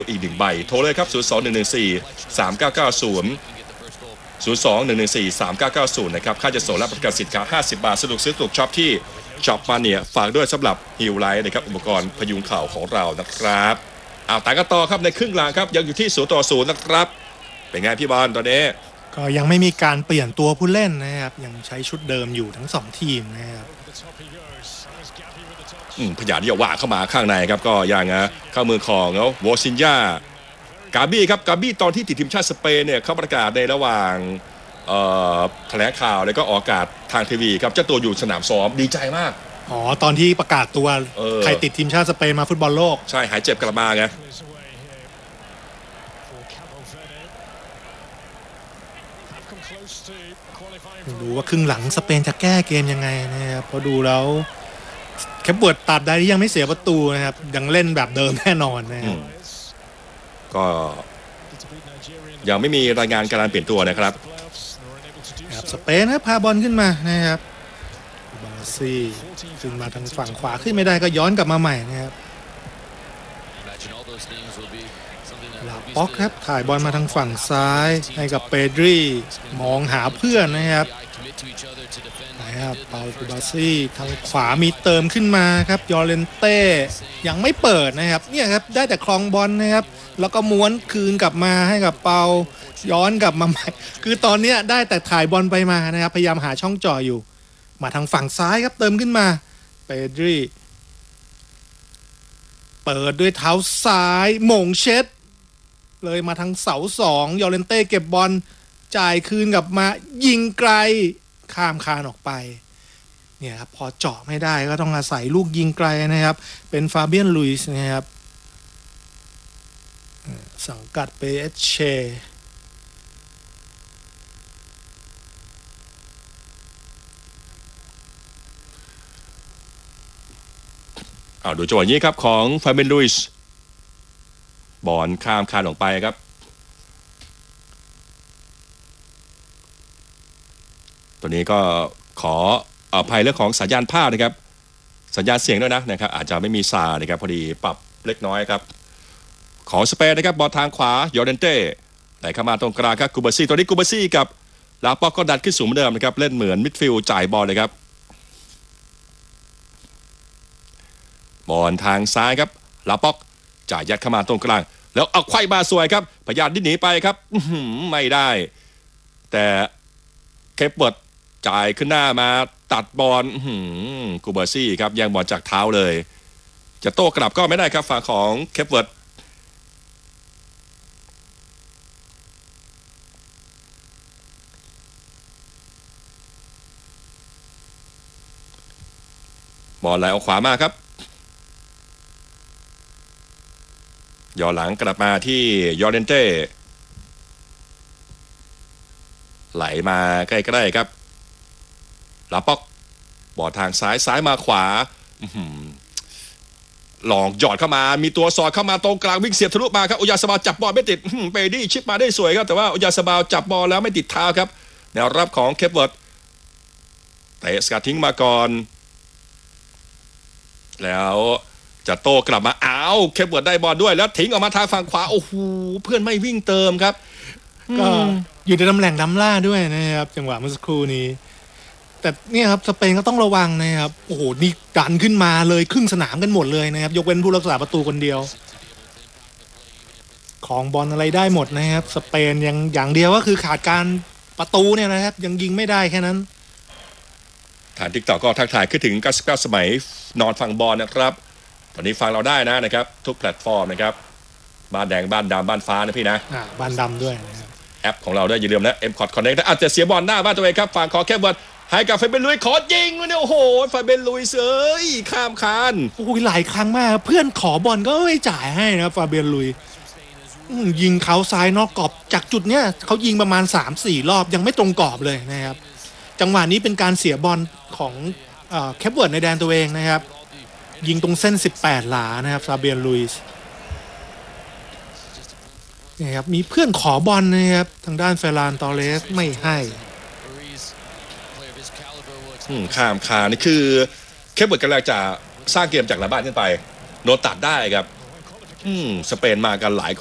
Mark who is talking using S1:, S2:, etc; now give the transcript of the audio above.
S1: อีก1ใบโทรเลยครับ02-114-3990 02-114-3990นะครับค่าจะส่งและประกันสินค้า50 บาทสนุกซื้อถูกช็อปที่ช็อปมาเนี่ยฝากด้วยสำหรับฮิลไลท์นะครับอุปกรณ์พยุงเข่าของเรานะครับต่างกันต่อครับในครึ่งหลังครับยังอยู่ที่0-0นะครับเป็นไงพี่บอลตอนนี้
S2: ก็ยังไม่มีการเปลี่ยนตัวผู้เล่นนะครับยังใช้ชุดเดิมอยู่ทั้ง2ทีมนะครับ
S1: พยายามที่จะว่าเข้ามาข้างในครับก็ยังเข้ามือของวอซินญากาบี้ครับกาบี้ตอนที่ติดทีมชาติสเปนเนี่ยเขาประกาศในระหว่างแถลงข่าวแล้วก็ออกอากาศทางทีวีครับเจ้าตัวอยู่สนามซ้อมดีใจมาก
S2: ตอนที่ประกาศตัวใครติดทีมชาติสเปนมาฟุตบอลโลก
S1: ใช่หายเจ็บกลับมาไง
S2: ดูว่าครึ่งหลังสเปนจะแก้เกมยังไงนะครับพอดูแล้วแค่เปิดตัดได้ยังไม่เสียประตูนะครับยังเล่นแบบเดิมแน่นอนนะครับ
S1: ก็ยังไม่มีรายงานการเปลี่ยนตัวนะครับ
S2: สเปนพาบอลขึ้นมานะครับบาซี่ขึ้นมาทางฝั่งขวาขึ้นไม่ได้ก็ย้อนกลับมาใหม่นะครับลาป็อกครับถ่ายบอลมาทางฝั่งซ้ายให้กับเปดรีมองหาเพื่อนนะครับเปาบาซี่ทางขวามีเติมขึ้นมาครับยอเรนเต้ยังไม่เปิดนะครับเนี่ยครับได้แต่ครองบอลนะครับแล้วก็ม้วนคืนกลับมาให้กับเปาย้อนกลับมาใหม่คือตอนนี้ได้แต่ถ่ายบอลไปมานะครับพยายามหาช่องจ่ออยู่มาทางฝั่งซ้ายครับเติมขึ้นมาเปดรีเปิดด้วยเท้าซ้ายหม่งเช็ดเลยมาทางเสา2ยอเรนเต้เก็บบอลจ่ายคืนกลับมายิงไกลข้ามคานออกไปเนี่ยครับพอเจาะไม่ได้ก็ต้องอาศัยลูกยิงไกลนะครับเป็นฟาเบียนลุยส์นะครับสังกัดเปเอชเช
S1: ดูจังหวะนี้ครับของฟาเบียนลุยส์บอลข้ามคานออกไปครับตัวนี้ก็ขออภัยเรื่องของสัญญาณภาพนะครับสัญญาณเสียงด้วยนะครับอาจจะไม่มีซานะครับพอดีปรับเล็กน้อยครับของสเปนนะครับบอลทางขวายอร์เดนเต้ไหลเข้ามาตรงกลางครับกูเบซี่ตัวนี้กูเบซี่กับลาป็อกก็ดันขึ้นสูงเหมือนเดิมนะครับเล่นเหมือนมิดฟิลด์จ่ายบอลเลยครับบอลทางซ้ายครับลาป็อกจ่ายยัดเข้ามาตรงกลางแล้วเอาไขว้มาสวยครับพยายามดิ้นหนีไปครับไม่ได้แต่เคปเวิร์ดจ่ายขึ้นหน้ามาตัดบอลกูเบอร์ซี่ครับแย่งบอลจากเท้าเลยจะโต้กลับก็ไม่ได้ครับฝั่งของเคปเวิร์ดบอลไหลออกขวามาครับย่อหลังกลับมาที่ยอร์เรนเต้ไหลมาใกล้ๆครับลาป็อกบอลทางซ้ายมาขวาหลอกหยอดเข้ามามีตัวสอดเข้ามาตรงกลางวิ่งเสียบทะลุมาครับโอยาสบาจับบอลไม่ติดเปดี้ชิปมาได้สวยครับแต่ว่าโอยาสบาจับบอลแล้วไม่ติดเท้าครับแนวรับของเคปเวิร์ดเตะสกัดทิ้งมาก่อนแล้วจะโต้กลับมาเคปเวิร์ดได้บอลด้วยแล้วทิ้งออกมาทางฝั่งขวาโอ้โหเพื่อนไม่วิ่งเติมครับ
S2: ก็อยู่ในตำแหน่งล้ำล่าด้วยนะครับจังหวะเมื่อสักครู่นี้แต่เนี่ยครับสเปนก็ต้องระวังนะครับโอ้โหนี่ดันขึ้นมาเลยครึ่งสนามกันหมดเลยนะครับยกเว้นผู้รักษาประตูคนเดียวของบอลอะไรได้หมดนะครับสเปนยังอย่างเดียวก็คือขาดการประตูเนี่ยนะครับยังยิงไม่ได้แค่นั้น
S1: ฐานติ๊กต็อกก็ทักทายขึ้นถึง99สมัยนอนฟังบอลนะครับตอนนี้ฟังเราได้นะครับทุกแพลตฟอร์มนะครับบ้านแดงบ้านดำบ้านฟ้านะพี่นะ
S2: บ้านดำด้วยนะครับ
S1: แอปของเราด้วยอย่าลืมนะ M-Cot Connect อาจจะเสียบอลหน้าบ้านตัวเองครับฝั่งของแคปเวิร์ดให้กับฟาเบียนลุยขอยิงเนี่ยโอ้โหฟาเบียนลุยข้ามคาน
S2: โอ้ยหลายครั้งมากเพื่อนขอบอลก็ไม่จ่ายให้นะฟาเบียนลุยยิงเขาซ้ายนอกกรอบจากจุดเนี้ยเขายิงประมาณ 3-4 รอบยังไม่ตรงกรอบเลยนะครับจังหวะนี้เป็นการเสียบอลของแคปเวิร์ดในแดนตัวเองนะครับยิงตรงเส้น18หลานะครับฟาเบียนลุยส์นี่ครับมีเพื่อนขอบอลนะครับทางด้านเฟรานตอเรสไม่ให้
S1: ข้ามคานนี่คือเคปเวิร์ดกำลังจะสร้างเกมจากหลังบ้านขึ้นไปโดนตัดได้ครับสเปนมากันหลาย